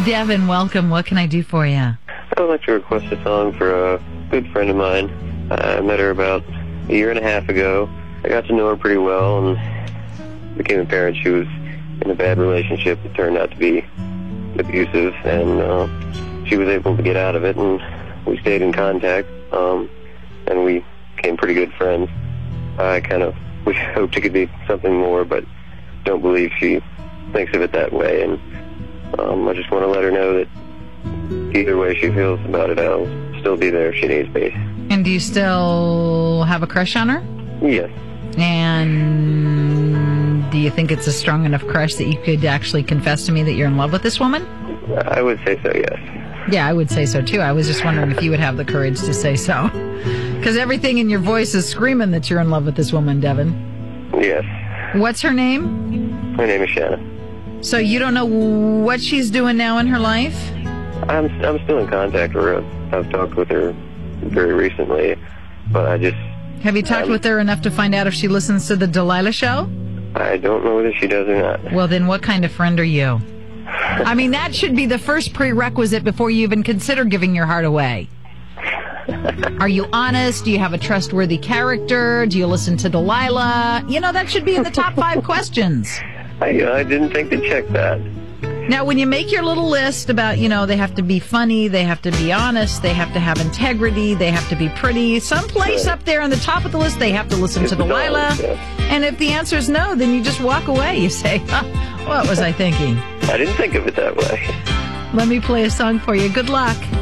Devin, welcome. What can I do for you? I would like to request a song for a good friend of mine. I met her about a year and a half ago. I got to know her pretty well and became apparent she was in a bad relationship that turned out to be abusive, and she was able to get out of it, and we stayed in contact, and we became pretty good friends. We hoped it could be something more, but don't believe she thinks of it that way, and I just want to let her know that either way she feels about it, I'll still be there if she needs me. And do you still have a crush on her? Yes. And do you think it's a strong enough crush that you could actually confess to me that you're in love with this woman? I would say so, yes. Yeah, I would say so, too. I was just wondering if you would have the courage to say so. Because everything in your voice is screaming that you're in love with this woman, Devin. Yes. What's her name? Her name is Shanna. So you don't know what she's doing now in her life? I'm still in contact with her. I've talked with her very recently, but I just... Have you talked with her enough to find out if she listens to the Delilah Show? I don't know whether she does or not. Well, then what kind of friend are you? I mean, that should be the first prerequisite before you even consider giving your heart away. Are you honest? Do you have a trustworthy character? Do you listen to Delilah? You know, that should be in the top 5 questions. I didn't think to check that. Now, when you make your little list about, they have to be funny, they have to be honest, they have to have integrity, they have to be pretty, someplace up there on the top of the list, they have to listen to Delilah. And if the answer is no, then you just walk away. You say, what was I thinking? I didn't think of it that way. Let me play a song for you. Good luck.